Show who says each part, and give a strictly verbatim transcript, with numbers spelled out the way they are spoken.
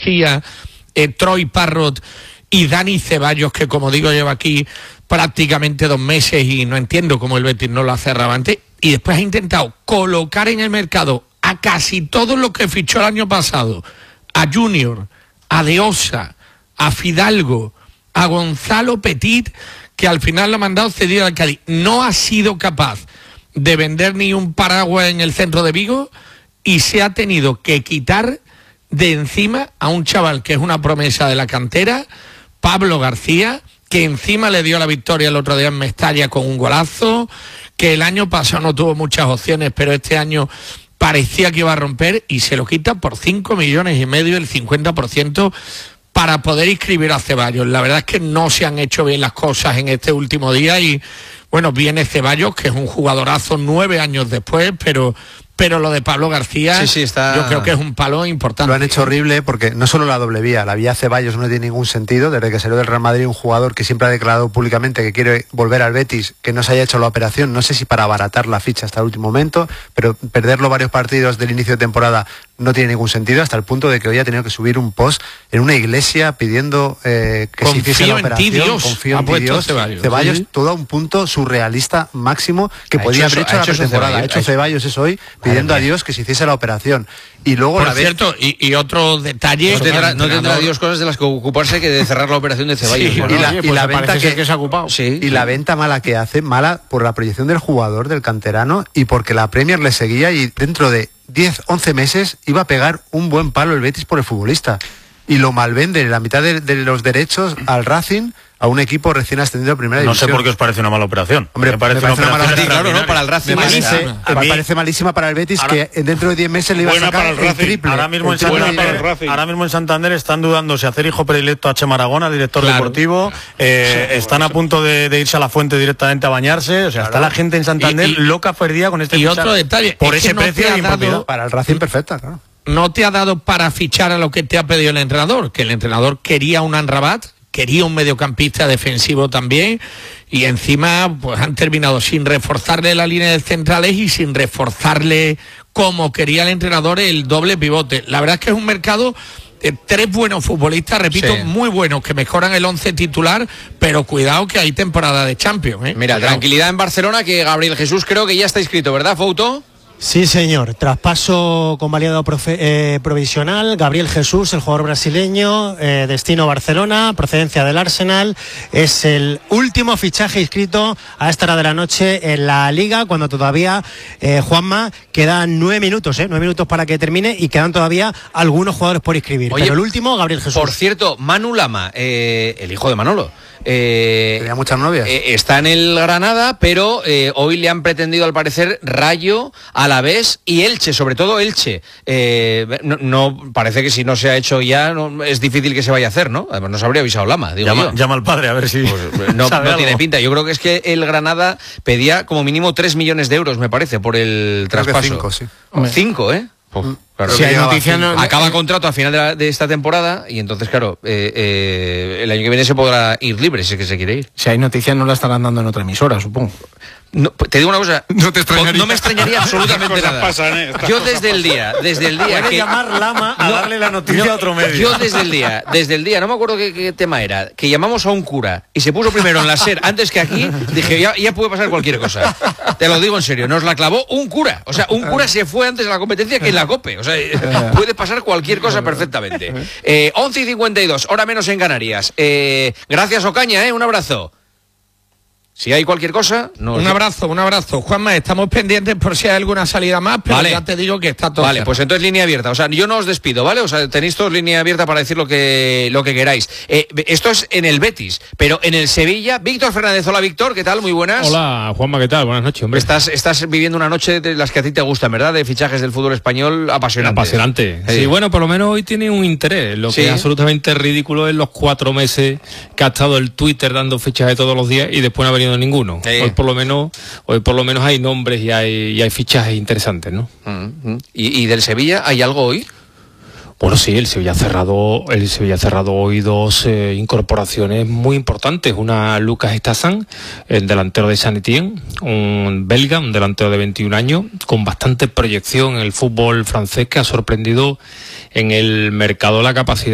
Speaker 1: Mejía, eh, Troy Parrott y Dani Ceballos, que como digo lleva aquí prácticamente dos meses y no entiendo cómo el Betis no lo ha cerrado antes, y después ha intentado colocar en el mercado a casi todos los que fichó el año pasado, a Junior, a De Osa, a Fidalgo, a Gonzalo Petit, que al final lo ha mandado cedido al Cádiz. No ha sido capaz de vender ni un paraguas en el centro de Vigo y se ha tenido que quitar de encima a un chaval que es una promesa de la cantera, Pablo García, que encima le dio la victoria el otro día en Mestalla con un golazo, que el año pasado no tuvo muchas opciones, pero este año parecía que iba a romper, y se lo quita por cinco millones y medio, el cincuenta por ciento, para poder inscribir a Ceballos. La verdad es que no se han hecho bien las cosas en este último día y, bueno, viene Ceballos, que es un jugadorazo nueve años después, pero... pero lo de Pablo García, sí, sí, está... yo creo que es un palo importante.
Speaker 2: Lo han hecho horrible porque no solo la doble vía, la vía Ceballos no tiene ningún sentido. Desde que salió del Real Madrid, un jugador que siempre ha declarado públicamente que quiere volver al Betis, que no se haya hecho la operación, no sé si para abaratar la ficha hasta el último momento, pero perderlo varios partidos del inicio de temporada no tiene ningún sentido, hasta el punto de que hoy ha tenido que subir un post en una iglesia pidiendo eh, que
Speaker 1: confío
Speaker 2: se hiciese la
Speaker 1: en
Speaker 2: operación.
Speaker 1: Ti, Dios.
Speaker 2: Confío
Speaker 1: ha
Speaker 2: en ti, Dios.
Speaker 1: Ceballos,
Speaker 2: Ceballos
Speaker 1: ¿sí?
Speaker 2: Todo a un punto surrealista máximo que
Speaker 1: ha
Speaker 2: podía
Speaker 1: hecho
Speaker 2: haber hecho
Speaker 1: eso,
Speaker 2: la
Speaker 1: ha hecho
Speaker 2: pretemporada. Ha hecho Ceballos eso hoy, pidiendo a Dios que se hiciese la operación. Y luego
Speaker 1: Por
Speaker 2: la
Speaker 1: cierto, vez... y, y otro detalle...
Speaker 3: No tendrá, no tendrá Dios cosas de las que ocuparse que de cerrar la operación de Ceballos.
Speaker 2: Sí,
Speaker 3: bueno,
Speaker 2: y la,
Speaker 3: oye,
Speaker 2: y
Speaker 3: pues
Speaker 2: la venta que,
Speaker 3: que se ha ocupado.
Speaker 2: Sí, y la venta mala que hace, mala por la proyección del jugador, del canterano, y porque la Premier le seguía y dentro de diez, once meses iba a pegar un buen palo el Betis por el futbolista. Y lo malvende la mitad de, de los derechos al Racing, a un equipo recién ascendido a primera división.
Speaker 4: No sé por qué os parece una mala operación.
Speaker 2: Hombre, me parece, me parece una, una mala
Speaker 3: claro, ¿no? Para el Racing.
Speaker 2: Me parece, me mí, parece malísima para el Betis, ahora, que dentro de diez meses le iba a sacar el, el triple.
Speaker 4: Ahora mismo, el en Santander, ahora mismo en Santander están dudando si hacer hijo predilecto a Chema Aragona, director claro. deportivo. Eh, sí, están a punto de, de irse a la fuente directamente a bañarse. O sea, claro. está la gente en Santander y, y, loca perdida con este
Speaker 1: Y otro detalle.
Speaker 4: Por
Speaker 1: es
Speaker 4: ese
Speaker 1: no
Speaker 4: precio de impropiedad.
Speaker 2: Para el Racing perfecta, claro.
Speaker 1: No te ha dado para fichar a lo que te ha pedido el entrenador, que el entrenador quería un Amrabat, quería un mediocampista defensivo también, y encima pues han terminado sin reforzarle la línea de centrales y sin reforzarle como quería el entrenador el doble pivote. La verdad es que es un mercado de tres buenos futbolistas, repito, sí. muy buenos, que mejoran el once titular, pero cuidado que hay temporada de Champions, ¿eh?
Speaker 3: Mira,
Speaker 1: cuidado.
Speaker 3: Tranquilidad en Barcelona, que Gabriel Jesús creo que ya está inscrito, ¿verdad, Fouto?
Speaker 5: Sí, señor. Traspaso convalidado profe, eh, provisional. Gabriel Jesús, el jugador brasileño, eh, destino Barcelona, procedencia del Arsenal. Es el último fichaje inscrito a esta hora de la noche en la Liga, cuando todavía, eh, Juanma, quedan nueve minutos, ¿eh? Nueve minutos para que termine y quedan todavía algunos jugadores por inscribir. Oye, pero el último, Gabriel Jesús.
Speaker 3: Por cierto, Manu Lama, eh, el hijo de Manolo. Eh,
Speaker 2: Tenía muchas novias.
Speaker 3: Eh, está en el Granada, pero eh, hoy le han pretendido, al parecer, Rayo, Alavés y Elche, sobre todo Elche. Eh, no, no parece que si no se ha hecho ya, no, es difícil que se vaya a hacer, ¿no? Además, nos habría avisado Lama. Digo
Speaker 4: llama,
Speaker 3: yo.
Speaker 4: llama al padre a ver si.
Speaker 3: Pues, no no tiene pinta. Yo creo que es que el Granada pedía como mínimo tres millones de euros, me parece, por el
Speaker 2: creo
Speaker 3: traspaso.
Speaker 2: Cinco, sí.
Speaker 3: Cinco, ¿eh? Uf, claro.
Speaker 1: Si hay noticias, no,
Speaker 3: acaba
Speaker 1: eh,
Speaker 3: contrato a final de, la, de esta temporada y entonces, claro, eh, eh, el año que viene se podrá ir libre si es que se quiere ir.
Speaker 6: Si hay noticias no la estarán dando en otra emisora, supongo.
Speaker 3: No, te digo una cosa,
Speaker 6: no, te extrañaría.
Speaker 3: no me extrañaría absolutamente nada.
Speaker 4: Pasan, ¿eh?
Speaker 3: Yo desde el día, desde el día
Speaker 5: Puede
Speaker 3: que
Speaker 5: llamar Lama a
Speaker 3: no,
Speaker 5: darle la noticia
Speaker 3: no,
Speaker 5: a otro medio.
Speaker 3: Yo desde el día, desde el día, no me acuerdo qué, qué tema era, que llamamos a un cura y se puso primero en la SER antes que aquí, dije, ya, ya puede pasar cualquier cosa. Te lo digo en serio, nos la clavó un cura. O sea, un cura se fue antes de la competencia que en la COPE. O sea, puede pasar cualquier cosa perfectamente. Eh, once y cincuenta y dos, hora menos en Canarias. Eh, gracias, Ocaña, eh, un abrazo. Si hay cualquier cosa... No
Speaker 1: un abrazo, un abrazo. Juanma, estamos pendientes por si hay alguna salida más, pero
Speaker 3: vale.
Speaker 1: ya te digo que está todo
Speaker 3: Vale,
Speaker 1: cerrado.
Speaker 3: Pues entonces línea abierta. O sea, yo no os despido, ¿vale? O sea, tenéis todos línea abierta para decir lo que, lo que queráis. Eh, esto es en el Betis, pero en el Sevilla... Víctor Fernández, hola Víctor, ¿qué tal? Muy buenas.
Speaker 7: Hola Juanma, ¿qué tal? Buenas noches, hombre.
Speaker 3: Estás, estás viviendo una noche de las que a ti te gustan, ¿verdad? De fichajes del fútbol español apasionante.
Speaker 7: Apasionante.
Speaker 3: Sí,
Speaker 7: sí, bueno, por lo menos hoy tiene un interés. Lo que sí. es absolutamente ridículo es los cuatro meses que ha estado el Twitter dando fichajes todos los días y después no ha venido ninguno. Sí. Hoy por lo menos, hoy por lo menos hay nombres y hay, y hay fichajes interesantes, ¿no?
Speaker 3: Uh-huh. ¿Y, ¿Y del Sevilla hay algo hoy?
Speaker 7: Bueno, sí, el Sevilla ha cerrado, el Sevilla ha cerrado hoy dos eh, incorporaciones muy importantes. Una, Lucas Estasan, el delantero de Saint Etienne, un belga, un delantero de veintiún años, con bastante proyección en el fútbol francés, que ha sorprendido en el mercado la capacidad